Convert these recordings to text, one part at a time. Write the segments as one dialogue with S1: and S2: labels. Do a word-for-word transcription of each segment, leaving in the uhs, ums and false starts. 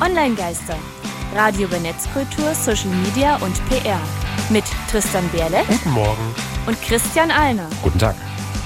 S1: Online-Geister. Radio über Netzkultur, Social Media und P R. Mit Tristan Berle.
S2: Guten Morgen.
S1: Und Christian Alner.
S3: Guten Tag.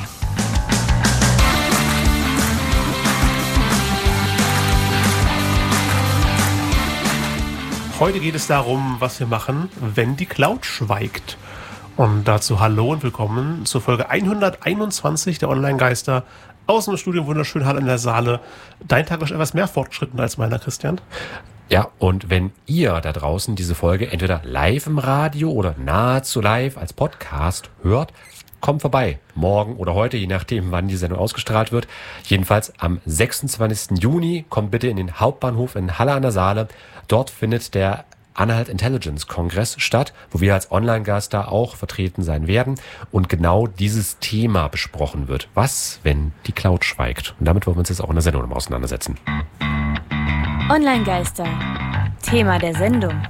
S2: Heute geht es darum, was wir machen, wenn die Cloud schweigt. Und dazu hallo und willkommen zur Folge hunderteinundzwanzig der Online-Geister aus dem Studio wunderschön Hall in der Saale. Dein Tag ist etwas mehr fortgeschritten als meiner, Christian.
S3: Ja, und wenn ihr da draußen diese Folge entweder live im Radio oder nahezu live als Podcast hört, kommt vorbei. Morgen oder heute, je nachdem, wann die Sendung ausgestrahlt wird. Jedenfalls am sechsundzwanzigsten Juni kommt bitte in den Hauptbahnhof in Halle an der Saale. Dort findet der Anhalt Intelligence Kongress statt, wo wir als Online-Geister auch vertreten sein werden und genau dieses Thema besprochen wird. Was, wenn die Cloud schweigt? Und damit wollen wir uns jetzt auch in der Sendung auseinandersetzen.
S1: Online-Geister. Thema der Sendung.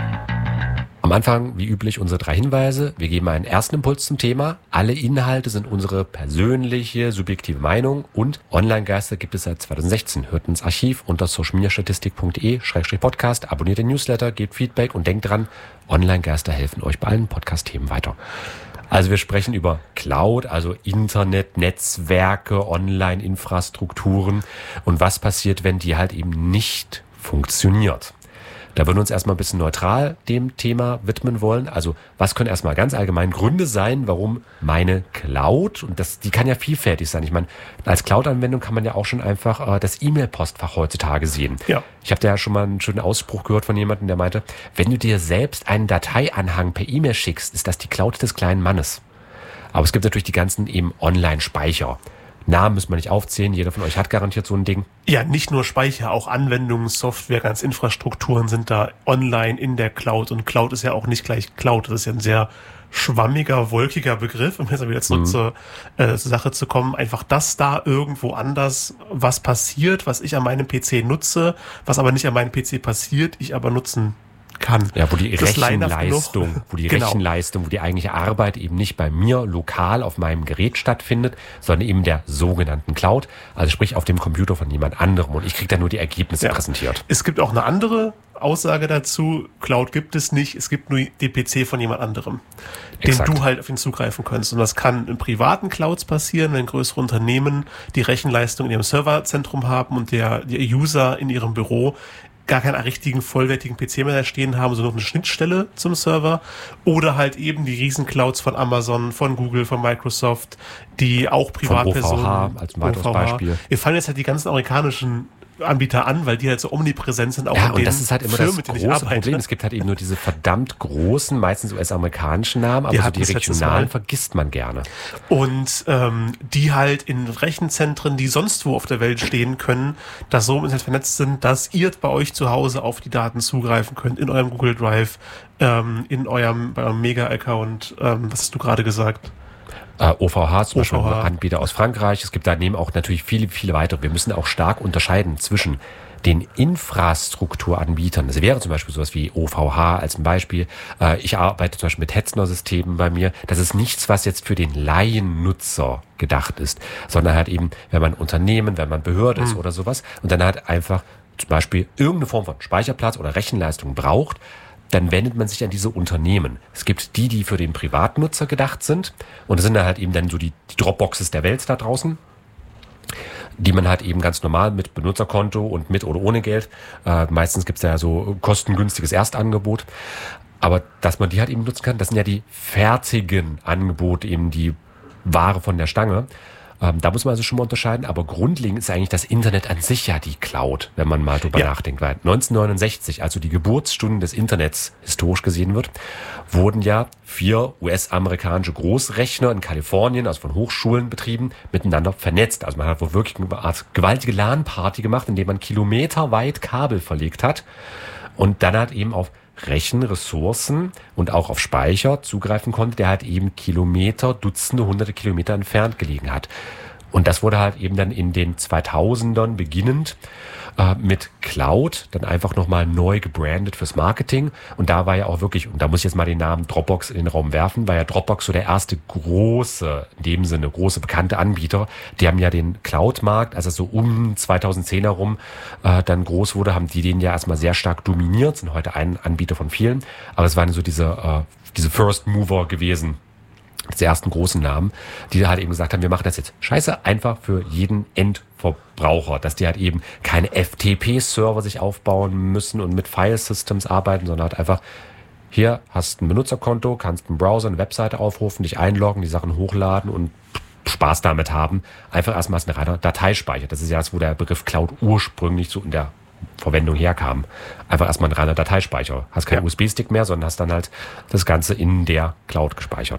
S3: Am Anfang, wie üblich, unsere drei Hinweise. Wir geben einen ersten Impuls zum Thema. Alle Inhalte sind unsere persönliche, subjektive Meinung. Und Online-Geister gibt es seit zweitausendsechzehn. Hört ins Archiv unter socialmediastatistik punkt de Schrägstrich Podcast, abonniert den Newsletter, gebt Feedback und denkt dran, Online-Geister helfen euch bei allen Podcast-Themen weiter. Also wir sprechen über Cloud, also Internet, Netzwerke, Online-Infrastrukturen und was passiert, wenn die halt eben nicht funktioniert. Da würden wir uns erstmal ein bisschen neutral dem Thema widmen wollen. Also was können erstmal ganz allgemein Gründe sein, warum meine Cloud, und das, die kann ja vielfältig sein. Ich meine, als Cloud-Anwendung kann man ja auch schon einfach äh, das E-Mail-Postfach heutzutage sehen.
S2: Ja.
S3: Ich habe da ja schon mal einen schönen Ausspruch gehört von jemandem, der meinte, wenn du dir selbst einen Dateianhang per E-Mail schickst, ist das die Cloud des kleinen Mannes. Aber es gibt natürlich die ganzen eben Online-Speicher. Namen müssen wir nicht aufzählen, jeder von euch hat garantiert so ein Ding.
S2: Ja, nicht nur Speicher, auch Anwendungen, Software, ganz Infrastrukturen sind da online in der Cloud. Und Cloud ist ja auch nicht gleich Cloud. Das ist ja ein sehr schwammiger, wolkiger Begriff, um jetzt wieder zurück mhm. zur, äh, zur Sache zu kommen. Einfach, dass da irgendwo anders was passiert, was ich an meinem P C nutze, was aber nicht an meinem P C passiert, ich aber nutzen kann.
S3: Ja, wo die
S2: das
S3: Rechenleistung, wo die
S2: genau.
S3: Rechenleistung, wo die eigentliche Arbeit eben nicht bei mir lokal auf meinem Gerät stattfindet, sondern eben der sogenannten Cloud, also sprich auf dem Computer von jemand anderem und ich kriege dann nur die Ergebnisse ja. präsentiert.
S2: Es gibt auch eine andere Aussage dazu, Cloud gibt es nicht, es gibt nur den P C von jemand anderem, Exakt. Den du halt auf ihn zugreifen kannst. Und das kann in privaten Clouds passieren, wenn größere Unternehmen die Rechenleistung in ihrem Serverzentrum haben und der, der User in ihrem Büro gar keinen richtigen, vollwertigen P C mehr da stehen haben, sondern eine Schnittstelle zum Server. Oder halt eben die Riesenclouds von Amazon, von Google, von Microsoft, die auch Privatpersonen...
S3: Von O V H als ein weiteres O V H. Beispiel.
S2: Wir fallen jetzt halt die ganzen amerikanischen Anbieter an, weil die halt so omnipräsent sind, auch
S3: ja,
S2: in
S3: und
S2: den
S3: das ist halt immer
S2: Firmen,
S3: das
S2: mit
S3: große Problem. Es gibt halt eben nur diese verdammt großen, meistens U S-amerikanischen Namen, aber die, so die regionalen vergisst man gerne.
S2: Und ähm, die halt in Rechenzentren, die sonst wo auf der Welt stehen können, das so im Internet vernetzt sind, dass ihr bei euch zu Hause auf die Daten zugreifen könnt, in eurem Google Drive, ähm, in eurem, bei eurem Mega-Account. Ähm, was hast du gerade gesagt?
S3: Uh, O V H zum
S2: O V H.
S3: Beispiel, ein Anbieter aus Frankreich. Es gibt daneben auch natürlich viele, viele weitere. Wir müssen auch stark unterscheiden zwischen den Infrastrukturanbietern. Das wäre zum Beispiel sowas wie O V H als ein Beispiel. Uh, ich arbeite zum Beispiel mit Hetzner-Systemen bei mir. Das ist nichts, was jetzt für den Laiennutzer gedacht ist, sondern halt eben, wenn man Unternehmen, wenn man Behörde ist mhm. oder sowas und dann halt einfach zum Beispiel irgendeine Form von Speicherplatz oder Rechenleistung braucht, dann wendet man sich an diese Unternehmen. Es gibt die, die für den Privatnutzer gedacht sind. Und das sind dann halt eben dann so die, die Dropboxes der Welt da draußen, die man halt eben ganz normal mit Benutzerkonto und mit oder ohne Geld. Äh, meistens gibt's ja so kostengünstiges Erstangebot. Aber dass man die halt eben nutzen kann, das sind ja die fertigen Angebote, eben die Ware von der Stange. Ähm, da muss man also schon mal unterscheiden, aber grundlegend ist eigentlich das Internet an sich ja die Cloud, wenn man mal drüber ja. nachdenkt. Weil neunzehnhundertneunundsechzig, also die Geburtsstunde des Internets historisch gesehen wird, wurden ja vier U S-amerikanische Großrechner in Kalifornien, also von Hochschulen betrieben, miteinander vernetzt. Also man hat wohl wirklich eine Art gewaltige LAN-Party gemacht, indem man kilometerweit Kabel verlegt hat und dann hat eben auf Rechenressourcen und auch auf Speicher zugreifen konnte, der halt eben Kilometer, Dutzende, Hunderte Kilometer entfernt gelegen hat. Und das wurde halt eben dann in den zweitausendern beginnend äh, mit Cloud, dann einfach nochmal neu gebrandet fürs Marketing. Und da war ja auch wirklich, und da muss ich jetzt mal den Namen Dropbox in den Raum werfen, war ja Dropbox so der erste große, in dem Sinne große bekannte Anbieter. Die haben ja den Cloud-Markt, also so um zweitausendzehn herum äh, dann groß wurde, haben die den ja erstmal sehr stark dominiert, sind heute ein Anbieter von vielen. Aber es waren so diese, äh, diese First Mover gewesen, die ersten großen Namen, die halt eben gesagt haben, wir machen das jetzt scheiße einfach für jeden Endverbraucher, dass die halt eben keine F T P-Server sich aufbauen müssen und mit File-Systems arbeiten, sondern halt einfach, hier hast ein Benutzerkonto, kannst einen Browser, eine Webseite aufrufen, dich einloggen, die Sachen hochladen und Spaß damit haben. Einfach erstmal als ein reiner Dateispeicher. Das ist ja das, wo der Begriff Cloud ursprünglich so in der Verwendung herkam. Einfach erstmal ein reiner Dateispeicher. Hast keinen ja. U S B-Stick mehr, sondern hast dann halt das Ganze in der Cloud gespeichert.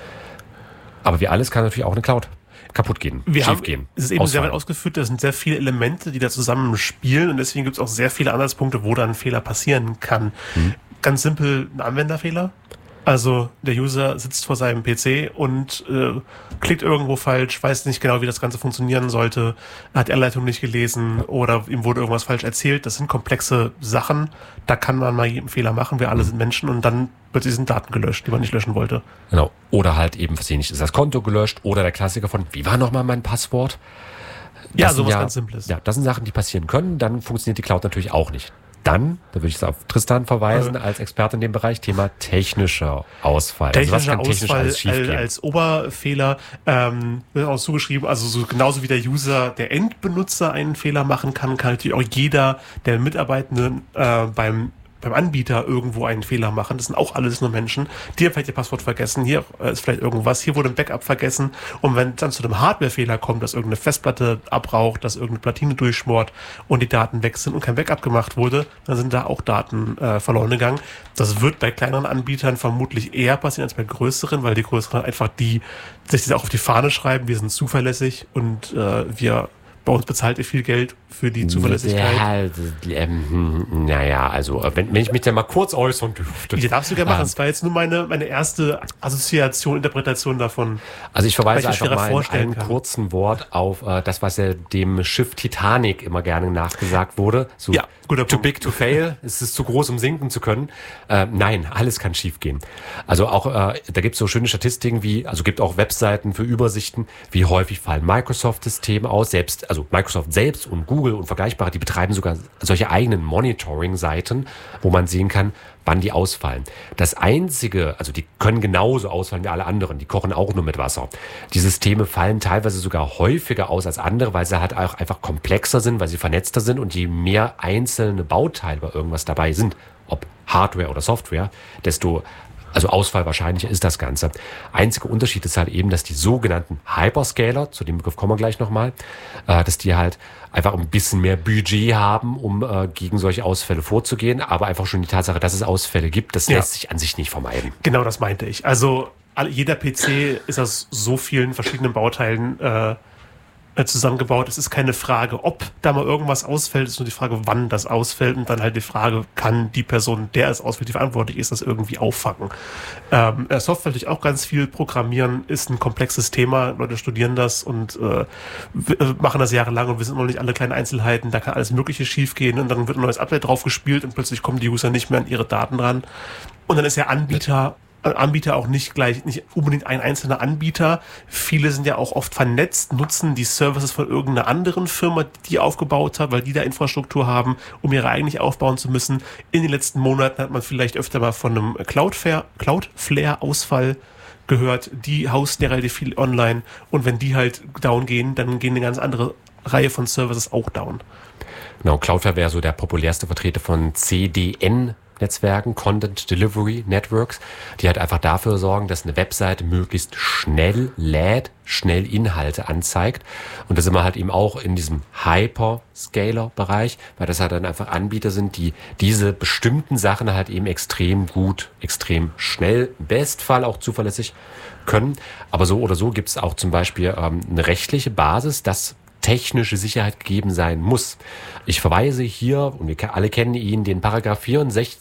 S3: Aber wie alles kann natürlich auch eine Cloud kaputt gehen,
S2: wir
S3: schief
S2: haben,
S3: gehen.
S2: Es ist eben ausfallen. Sehr weit ausgeführt, da sind sehr viele Elemente, die da zusammen spielen und deswegen gibt es auch sehr viele Anhaltspunkte, wo da ein Fehler passieren kann. Hm. Ganz simpel ein Anwenderfehler. Also der User sitzt vor seinem P C und äh, klickt irgendwo falsch, weiß nicht genau, wie das Ganze funktionieren sollte, hat die Anleitung nicht gelesen oder ihm wurde irgendwas falsch erzählt. Das sind komplexe Sachen, da kann man mal einen Fehler machen, wir alle sind Menschen und dann plötzlich sind Daten gelöscht, die man nicht löschen wollte.
S3: Genau, oder halt eben versehentlich ist das Konto gelöscht oder der Klassiker von, wie war nochmal mein Passwort? Das
S2: ja, sowas
S3: ja,
S2: ganz Simples.
S3: Ja, das sind Sachen, die passieren können, dann funktioniert die Cloud natürlich auch nicht. Dann, da würde ich auf Tristan verweisen, als Experte in dem Bereich, Thema technischer Ausfall.
S2: Technischer
S3: also was kann technisch
S2: Ausfall
S3: alles schiefgehen?
S2: Als Oberfehler ähm, wird auch zugeschrieben, also so genauso wie der User, der Endbenutzer einen Fehler machen kann, kann natürlich auch jeder der Mitarbeitenden äh, beim beim Anbieter irgendwo einen Fehler machen. Das sind auch alles nur Menschen. Die haben vielleicht ihr Passwort vergessen, hier ist vielleicht irgendwas, hier wurde ein Backup vergessen und wenn dann zu einem Hardwarefehler kommt, dass irgendeine Festplatte abraucht, dass irgendeine Platine durchschmort und die Daten weg sind und kein Backup gemacht wurde, dann sind da auch Daten äh, verloren gegangen. Das wird bei kleineren Anbietern vermutlich eher passieren als bei größeren, weil die größeren einfach die sich das auch auf die Fahne schreiben, wir sind zuverlässig und äh, wir bei uns bezahlt ihr viel Geld für die Zuverlässigkeit.
S3: Ja, ähm, naja, also wenn, wenn ich mich da mal kurz äußern dürfte.
S2: Die darfst du gerne machen. Das war jetzt nur meine, meine erste Assoziation, Interpretation davon.
S3: Also ich verweise
S2: ich
S3: einfach mal in einem
S2: kann.
S3: kurzen Wort auf äh, das, was ja dem Schiff Titanic immer gerne nachgesagt wurde. So,
S2: ja, guter
S3: too
S2: Punkt.
S3: big to fail, es ist zu groß, um sinken zu können. Äh, nein, alles kann schief gehen. Also auch, äh, da gibt es so schöne Statistiken wie, also gibt auch Webseiten für Übersichten, wie häufig fallen Microsoft-Systeme aus, selbst, also Microsoft selbst und Google und Vergleichbare, die betreiben sogar solche eigenen Monitoring-Seiten, wo man sehen kann, wann die ausfallen. Das Einzige, also die können genauso ausfallen wie alle anderen, die kochen auch nur mit Wasser. Die Systeme fallen teilweise sogar häufiger aus als andere, weil sie halt auch einfach komplexer sind, weil sie vernetzter sind und je mehr einzelne Bauteile bei irgendwas dabei sind, ob Hardware oder Software, desto also ausfallwahrscheinlicher ist das Ganze. Einziger Unterschied ist halt eben, dass die sogenannten Hyperscaler, zu dem Begriff kommen wir gleich nochmal, äh, dass die halt einfach ein bisschen mehr Budget haben, um äh, gegen solche Ausfälle vorzugehen, aber einfach schon die Tatsache, dass es Ausfälle gibt, das ja. lässt sich an sich nicht vermeiden.
S2: Genau, das meinte ich. Also jeder P C ist aus so vielen verschiedenen Bauteilen äh, zusammengebaut. Es ist keine Frage, ob da mal irgendwas ausfällt, es ist nur die Frage, wann das ausfällt und dann halt die Frage, kann die Person, der es ausfällt, die verantwortlich ist, das irgendwie auffangen. Ähm, Software natürlich auch ganz viel. Programmieren ist ein komplexes Thema. Leute studieren das und äh, machen das jahrelang und wissen noch nicht alle kleinen Einzelheiten. Da kann alles Mögliche schiefgehen und dann wird ein neues Update drauf gespielt und plötzlich kommen die User nicht mehr an ihre Daten ran. Und dann ist der Anbieter Anbieter auch nicht gleich, nicht unbedingt ein einzelner Anbieter. Viele sind ja auch oft vernetzt, nutzen die Services von irgendeiner anderen Firma, die die aufgebaut hat, weil die da Infrastruktur haben, um ihre eigentlich aufbauen zu müssen. In den letzten Monaten hat man vielleicht öfter mal von einem Cloudflare, Cloudflare-Ausfall gehört. Die hosten ja relativ viel online und wenn die halt down gehen, dann gehen eine ganz andere Reihe von Services auch down.
S3: Genau, Cloudflare wäre so der populärste Vertreter von C D N Netzwerken, Content Delivery Networks, die halt einfach dafür sorgen, dass eine Webseite möglichst schnell lädt, schnell Inhalte anzeigt. Und das sind wir halt eben auch in diesem Hyperscaler-Bereich, weil das halt dann einfach Anbieter sind, die diese bestimmten Sachen halt eben extrem gut, extrem schnell, im Bestfall auch zuverlässig können. Aber so oder so gibt es auch zum Beispiel ähm, eine rechtliche Basis, dass technische Sicherheit gegeben sein muss. Ich verweise hier, und wir alle kennen ihn, den Paragraph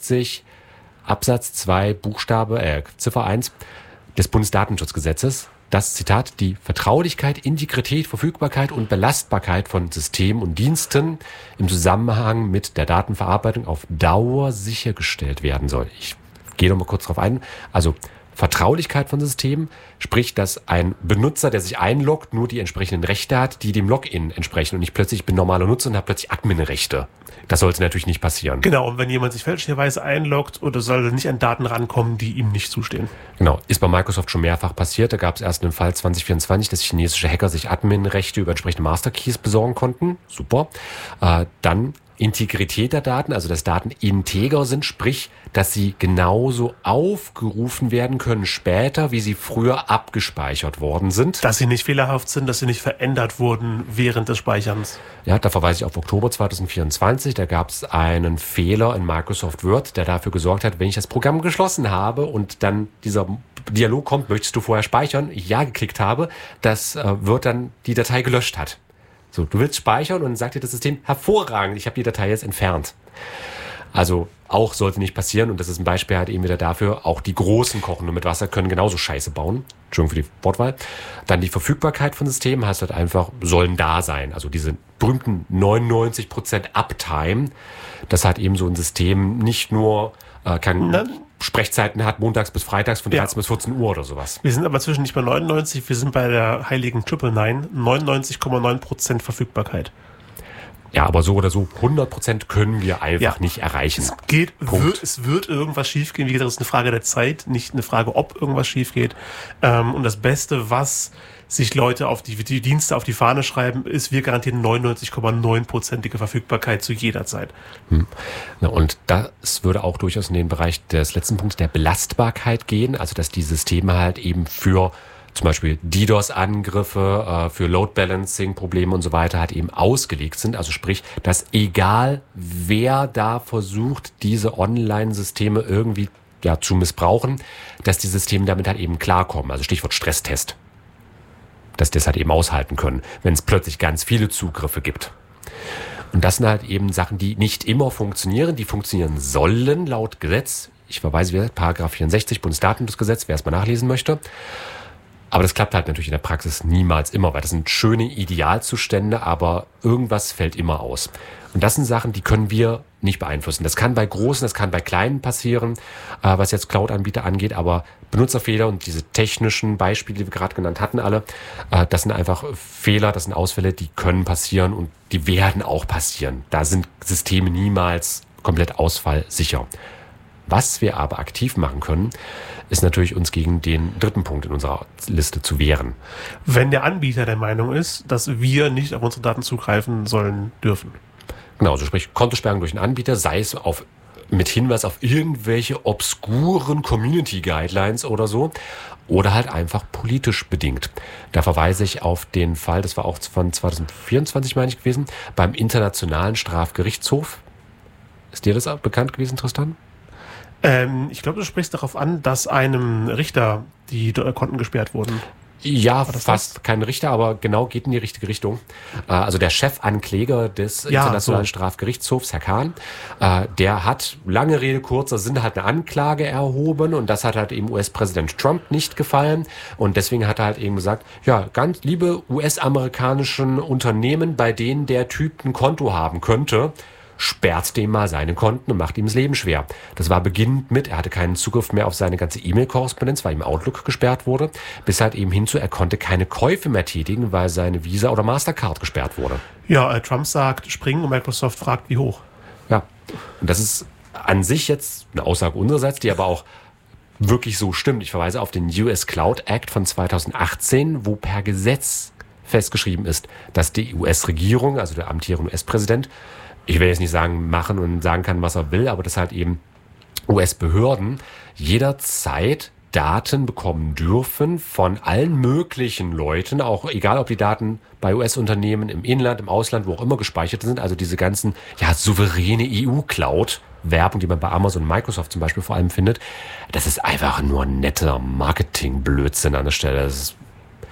S3: vierundsechzig Absatz zwei Buchstabe, äh, Ziffer eins des Bundesdatenschutzgesetzes. dass, Zitat, die Vertraulichkeit, Integrität, Verfügbarkeit und Belastbarkeit von Systemen und Diensten im Zusammenhang mit der Datenverarbeitung auf Dauer sichergestellt werden soll. Ich gehe noch mal kurz drauf ein. Also Vertraulichkeit von Systemen, sprich, dass ein Benutzer, der sich einloggt, nur die entsprechenden Rechte hat, die dem Login entsprechen und nicht plötzlich, ich bin normaler Nutzer und habe plötzlich Admin-Rechte. Das sollte natürlich nicht passieren.
S2: Genau, und wenn jemand sich fälschlicherweise einloggt, oder soll er nicht an Daten rankommen, die ihm nicht zustehen.
S3: Genau, ist bei Microsoft schon mehrfach passiert. Da gab es erst einen Fall zwanzig vierundzwanzig, dass chinesische Hacker sich Admin-Rechte über entsprechende Masterkeys besorgen konnten. Super. Äh, dann Integrität der Daten, also dass Daten integer sind, sprich, dass sie genauso aufgerufen werden können später, wie sie früher abgespeichert worden sind.
S2: Dass sie nicht fehlerhaft sind, dass sie nicht verändert wurden während des Speicherns.
S3: Ja, da verweise ich auf Oktober zwanzig vierundzwanzig. Da gab es einen Fehler in Microsoft Word, der dafür gesorgt hat, wenn ich das Programm geschlossen habe und dann dieser Dialog kommt, möchtest du vorher speichern? Ich ja geklickt habe, dass äh, Word dann die Datei gelöscht hat. So, du willst speichern und dann sagt dir das System, hervorragend, ich habe die Datei jetzt entfernt. Also auch sollte nicht passieren und das ist ein Beispiel halt eben wieder dafür, auch die Großen kochen nur mit Wasser können genauso Scheiße bauen. Entschuldigung für die Wortwahl. Dann die Verfügbarkeit von Systemen heißt halt einfach, sollen da sein. Also diese berühmten neunundneunzig Prozent Uptime, das hat eben so ein System nicht nur äh, kann Na, Sprechzeiten hat, montags bis freitags von dreizehn ja. bis vierzehn Uhr oder sowas.
S2: Wir sind aber zwischen nicht bei neunundneunzig, wir sind bei der heiligen Triple Nine, neunundneunzig Komma neun Prozent Verfügbarkeit.
S3: Ja, aber so oder so, hundert Prozent können wir einfach ja. nicht erreichen.
S2: Es geht, wird, es wird irgendwas schief gehen. Wie gesagt, es ist eine Frage der Zeit, nicht eine Frage, ob irgendwas schief geht. Ähm, und das Beste, was sich Leute auf die, die Dienste auf die Fahne schreiben, ist, wir garantieren neunundneunzig Komma neun Prozentige Verfügbarkeit zu jeder Zeit.
S3: Hm. Na, und das würde auch durchaus in den Bereich des letzten Punkts der Belastbarkeit gehen. Also, dass die Systeme halt eben für zum Beispiel DDoS-Angriffe, äh, für Load-Balancing-Probleme und so weiter halt eben ausgelegt sind. Also sprich, dass egal wer da versucht, diese Online-Systeme irgendwie ja, zu missbrauchen, dass die Systeme damit halt eben klarkommen. Also Stichwort Stresstest. Dass die das halt eben aushalten können, wenn es plötzlich ganz viele Zugriffe gibt. Und das sind halt eben Sachen, die nicht immer funktionieren, die funktionieren sollen laut Gesetz. Ich verweise wieder, Paragraph vierundsechzig Bundesdatenschutzgesetz, wer es mal nachlesen möchte. Aber das klappt halt natürlich in der Praxis niemals immer, weil das sind schöne Idealzustände, aber irgendwas fällt immer aus. Und das sind Sachen, die können wir nicht beeinflussen. Das kann bei großen, das kann bei kleinen passieren, äh, was jetzt Cloud-Anbieter angeht, aber Benutzerfehler und diese technischen Beispiele, die wir gerade genannt hatten alle, äh, das sind einfach Fehler, das sind Ausfälle, die können passieren und die werden auch passieren. Da sind Systeme niemals komplett ausfallsicher. Was wir aber aktiv machen können, ist natürlich uns gegen den dritten Punkt in unserer Liste zu wehren.
S2: Wenn der Anbieter der Meinung ist, dass wir nicht auf unsere Daten zugreifen sollen dürfen.
S3: Genau, also sprich Kontosperrung durch einen Anbieter, sei es auf mit Hinweis auf irgendwelche obskuren Community Guidelines oder so, oder halt einfach politisch bedingt. Da verweise ich auf den Fall, das war auch von zwanzig vierundzwanzig, meine ich, gewesen, beim Internationalen Strafgerichtshof. Ist dir das auch bekannt gewesen, Tristan?
S2: Ähm, ich glaube, du sprichst darauf an, dass einem Richter die Konten gesperrt wurden.
S3: Ja, fast das? Kein Richter, aber genau geht in die richtige Richtung. Also der Chefankläger des
S2: ja,
S3: Internationalen
S2: so.
S3: Strafgerichtshofs, Herr Kahn, der hat, lange Rede, kurzer Sinn, hat eine Anklage erhoben und das hat halt eben U S-Präsident Trump nicht gefallen und deswegen hat er halt eben gesagt, ja, ganz liebe U S-amerikanischen Unternehmen, bei denen der Typ ein Konto haben könnte, sperrt dem mal seine Konten und macht ihm das Leben schwer. Das war beginnend mit, er hatte keinen Zugriff mehr auf seine ganze E-Mail-Korrespondenz, weil ihm Outlook gesperrt wurde, bis halt eben hinzu, er konnte keine Käufe mehr tätigen, weil seine Visa oder Mastercard gesperrt wurde.
S2: Ja, äh, Trump sagt springen und Microsoft fragt, wie hoch.
S3: Ja, und das ist an sich jetzt eine Aussage unsererseits, die aber auch wirklich so stimmt. Ich verweise auf den U S Cloud Act von zweitausendachtzehn, wo per Gesetz festgeschrieben ist, dass die U S-Regierung, also der amtierende U S-Präsident, ich will jetzt nicht sagen, machen und sagen kann, was er will, aber dass halt eben U S-Behörden jederzeit Daten bekommen dürfen von allen möglichen Leuten, auch egal, ob die Daten bei U S-Unternehmen im Inland, im Ausland, wo auch immer gespeichert sind, also diese ganzen, ja, souveräne E U-Cloud-Werbung, die man bei Amazon und Microsoft zum Beispiel vor allem findet, das ist einfach nur netter Marketing-Blödsinn an der Stelle. Das ist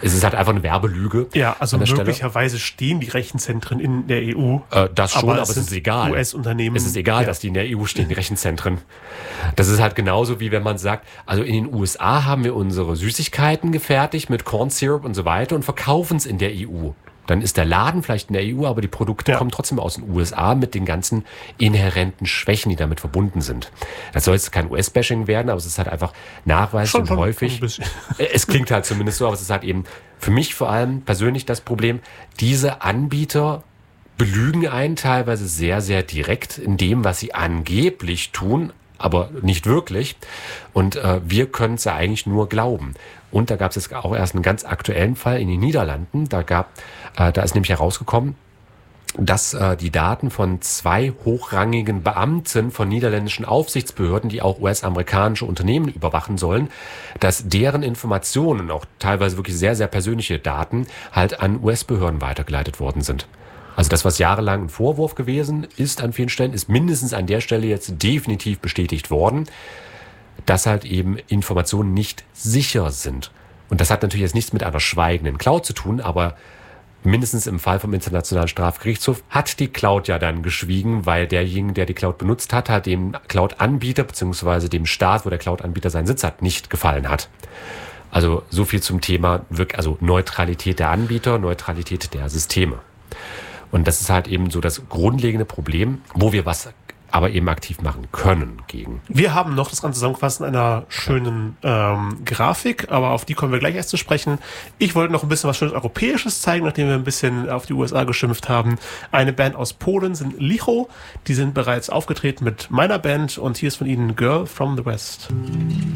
S3: Es ist halt einfach eine Werbelüge.
S2: Ja, also möglicherweise Stelle. stehen die Rechenzentren in der E U.
S3: Äh, das schon, aber, aber es,
S2: es
S3: ist egal.
S2: U S-Unternehmen.
S3: Es ist egal,
S2: ja.
S3: dass die in der E U stehen, die Rechenzentren. Das ist halt genauso, wie wenn man sagt, also in den U S A haben wir unsere Süßigkeiten gefertigt mit Corn Syrup und so weiter und verkaufen es in der E U. Dann ist der Laden vielleicht in der E U, aber die Produkte ja. kommen trotzdem aus den U S A mit den ganzen inhärenten Schwächen, die damit verbunden sind. Das soll jetzt kein U S-Bashing werden, aber es ist halt einfach nachweislich schon, und schon häufig. Es klingt halt zumindest so, aber es ist halt eben für mich vor allem persönlich das Problem, diese Anbieter belügen einen teilweise sehr, sehr direkt in dem, was sie angeblich tun, aber nicht wirklich. Und äh, wir können es ja eigentlich nur glauben. Und da gab es jetzt auch erst einen ganz aktuellen Fall in den Niederlanden. Da gab, äh, da ist nämlich herausgekommen, dass äh, die Daten von zwei hochrangigen Beamten von niederländischen Aufsichtsbehörden, die auch U S-amerikanische Unternehmen überwachen sollen, dass deren Informationen, auch teilweise wirklich sehr, sehr persönliche Daten, halt an U S-Behörden weitergeleitet worden sind. Also das, was jahrelang ein Vorwurf gewesen ist an vielen Stellen, ist mindestens an der Stelle jetzt definitiv bestätigt worden, dass halt eben Informationen nicht sicher sind. Und das hat natürlich jetzt nichts mit einer schweigenden Cloud zu tun, aber mindestens im Fall vom Internationalen Strafgerichtshof hat die Cloud ja dann geschwiegen, weil derjenige, der die Cloud benutzt hat, halt dem Cloud-Anbieter bzw. dem Staat, wo der Cloud-Anbieter seinen Sitz hat, nicht gefallen hat. Also so viel zum Thema also Neutralität der Anbieter, Neutralität der Systeme. Und das ist halt eben so das grundlegende Problem, wo wir was aber eben aktiv machen können gegen.
S2: Wir haben noch das Ganze zusammengefasst in einer schönen ähm, Grafik, aber auf die kommen wir gleich erst zu sprechen. Ich wollte noch ein bisschen was schönes Europäisches zeigen, nachdem wir ein bisschen auf die U S A geschimpft haben. Eine Band aus Polen sind Licho, die sind bereits aufgetreten mit meiner Band und hier ist von ihnen Girl from the West.